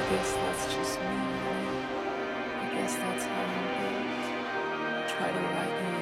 guess that's just me. I guess that's how I'm built. Try to lighten